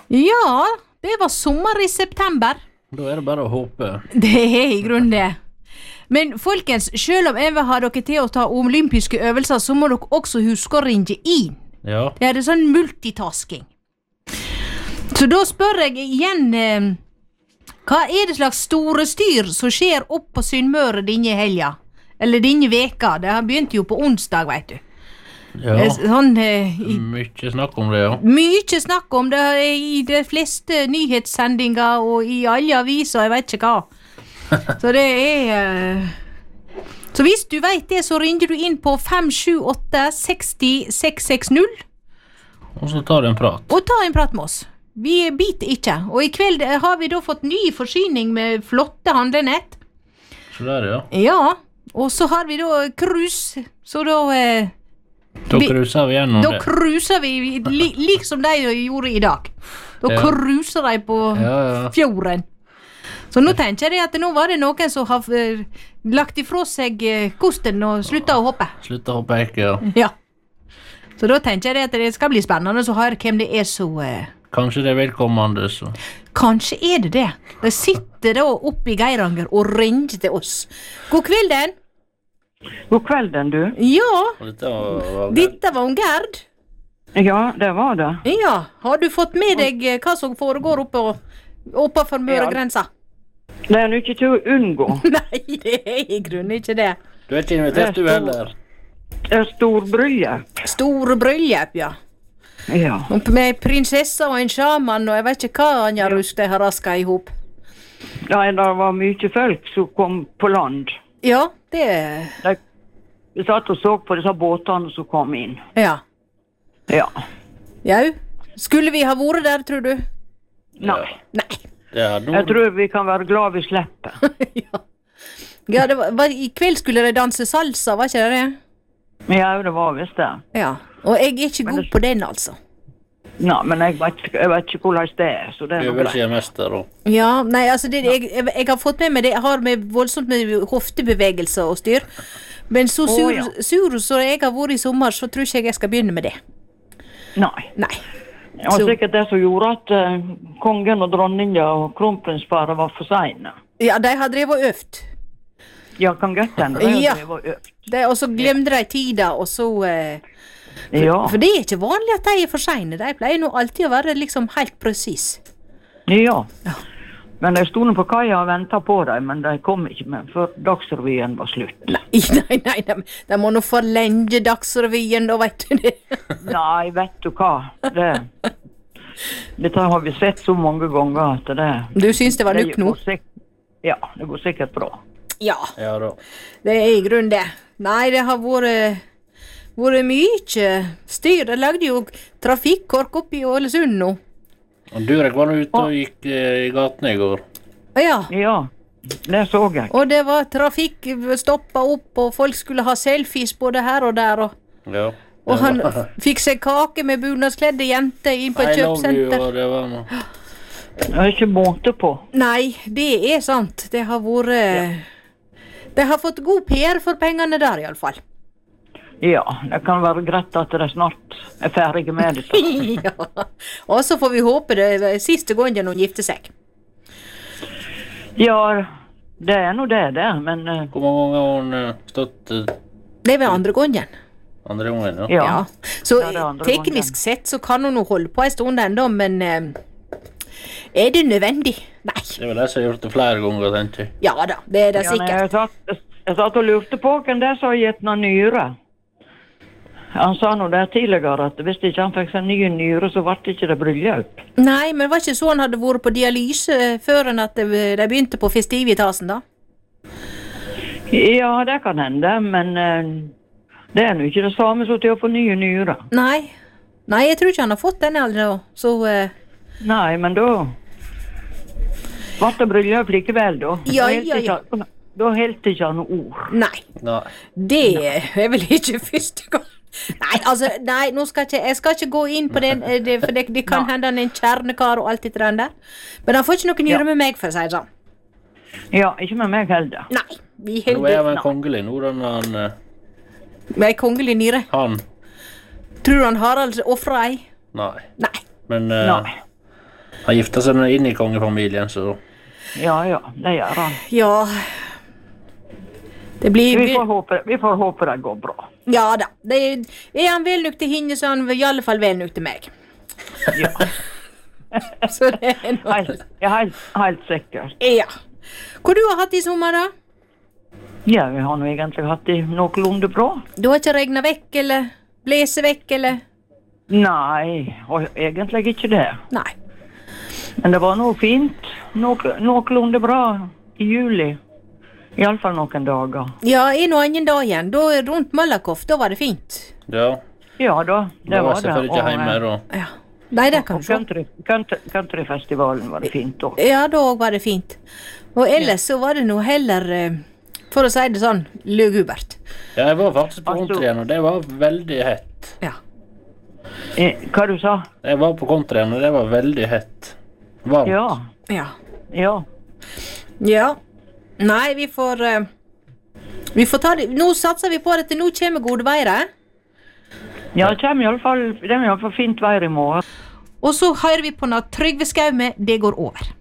Ja, det var sommer i september. Da er det bare å håpe. Det er i grunnen det. Men folkens, selv om jeg vil ha dere til å ta olympiske øvelser, så må dere også huske å ringe inn. Ja. Det er sånn multitasking. Så da spør jeg igjen, hva er det slags store styr som skjer opp på Sunnmøre denne helga? Eller denne veka? Det har begynt jo på onsdag, vet du. Ja, Sånn, mye snakk om det, ja. mye snakk om det i de fleste nyhetssendinger og i alle aviser, jeg vet ikke hva. Så det er Så hvis du vet det, så ringer du inn på 578 60 660 Og så tar det en prat. og ta en prat med oss. Vi biter ikke. Og i kveld har vi da fått ny forsyning med flotte handlenett. Så der, ja. Ja, og så har vi da cruise, så da Da cruiser vi gjennom Da det. cruiser vi, liksom de gjorde i dag. Da Ja. cruiser de på Ja. fjorden. Så nå tenker jeg at nå var det noen som har lagt ifra seg kosten og sluttet å hoppe. Slutt å peke, ja. Ja. Så da tenker jeg at det skal bli spennende å høre hvem det er som Kanskje det er velkommende, så. Kanskje er det det. De sitter da oppe i Geiranger og ringer til oss. God kvelden. God kvelden, du. Ja, Og dette var dette var hun Gerd. Ja, det var det. Ja, har du fått med deg hva som foregår oppe for Møregrensa? Det er jo ikke til å unngå. Nei, det er i grunnen ikke det. Du er ikke invitert, du heller. Det er storbryllup. Store bryllup, ja. Ja. Og med prinsessa og en sjaman, og jeg vet ikke hva Anja Rusk de har rasket ihop. Ja, det var mye folk som kom på land. Ja, det... Vi satt og så på disse båtene som kom inn. Ja. Ja. Jau. Skulle vi ha vært der, tror du? Nei. Nei. Det er Jeg tror vi kan være glad vi slipper. Ja. Ja, det i kveld skulle de danse salsa, var ikke det det? Ja, det var visst det. Ja. Og jeg er ikke god på den, altså. Nei, men jeg vet ikke hvordan det er, så det er noe greit. Øvelsesmester, og. Ja, nei, altså, jeg har fått med meg det. Jeg har med voldsomt med hoftebevegelser og styr. Men så sur, ja. sur så jeg har vært i sommer, så tror ikke jeg skal begynne med det. Nei. Nei. Det var sikkert det som gjorde at kongen og dronninga og kronprinsparet var for sene. Ja, de har drevet og øvd. Ja, kan godt hende. Ja. Det var øvd. Og så glemte de tida, og så... Ja. For det er ikke vanlig at de er for sene. De pleier nå alltid å være liksom helt precis. Ja. Men de stod nå på kaia og ventet på dem, men de kom ikke med før Dagsrevyen var slutt. Nei, de må nå forlenge Dagsrevyen, da vet du det. Nei, vet du hva? Dette har vi sett så mange ganger at det... Du syns det var nok nå? Ja, det går sikkert bra. Ja, Ja da. det er i grunnen det. Nei, det har vært mye styr. De lagde jo trafikkork opp i Ålesund nå. Og Durek var nå ute og gikk i gatene i går. Ja, Ja, det så jeg. og det var trafikk stoppet opp, og folk skulle ha selfies både her og der, Ja. og han fikk seg kake med bunadskledde jenter inn på et I love you, kjøpsenter. og det var noe. Det er ikke måte på. Nei, det er sant. Det har vært... De har fått god PR for pengene der, i alle fall. Ja, det kan være greit at de snart er ferdige med dette. Ja. Og så får vi håpe det er siste gangen hun gifter seg. Ja, det er nå det, men... Hvor mange ganger har hun stått Det er vel andre gangen. andre gangen, ja? Ja. Ja. Så Ja, det er andre teknisk gangen. sett så kan hun nå holde på en stund enda, men er det nødvendig? Nei. Det er vel jeg som har gjort det flere ganger, tenker jeg. Ja da, det er det Ja, nei, sikkert. jeg satt og lurte på hvem det som har gitt noen nyre. Han sa nå det tidligere at hvis ikke han fikk seg nye nyre, så ble det ikke det bryllup. Nei, men var ikke så han hadde vært på dialyse før enn at de begynte på festivitasen da? Ja, det kan hende, men det er nå ikke det samme som til å få nye nyre. Nei. Nei, jeg tror ikke han har fått den aldri, så... Nei, men da ble det bryllup likevel, da. Ja, Da helt ja, ja. ikke- Da helt ikke han ord. Nei. Nei. Det er vel ikke første gang. Nei, altså, nei, nå skal jeg skal ikke gå inn på den, for det kan hende han er en kjernekar og alt det der. Men han får ikke noe nyre med meg, for å si det sånn. Ja, ikke med meg heller. Nei, vi Nå er jeg vel heldig. kongelig, nå den han... Med ei kongelig nyre. Han? Tror du han Harald offrer ei? Nei. Nei. Men Nei. Han gifter seg inn i kongefamilien, så... Ja, det gjør han. Ja. Det blir... Vi får håpe det går bra. Ja da. Er han vel nok til henne, så er han i alle fall vel nok til meg. Ja. Så det er noe... Helt sikkert. Ja. Hva du har hatt i sommer, da? Ja, vi har nå egentlig hatt det noenlunde bra. Du har ikke regnet vekk, eller blåse vekk, eller? Nei, og egentlig ikke det. Nei. Men det var noe fint. Noenlunde bra i juli. I alle fall noen dager. Ja, en og annen dag igjen. Da rundt Malakoff, da var det fint. Ja. Ja da, det var det. selvfølgelig ikke hjemme da. Ja. Nei, det kan du se. Countryfestivalen var det fint da. Ja, da var det fint. Og ellers så var det noe heller, for å si det sånn, lugubert. Ja, jeg var faktisk på country-en, og det var veldig hett. Ja. Hva du sa? Jeg var på country-en, og det var veldig hett. Varmt. Ja. Ja. Nei, vi får ta det. Nå satser vi på at det nå kommer gode veier. Ja, det kommer i alle fall fint vær i morgen. Og så hører vi på når Trygve Skau med Det går over.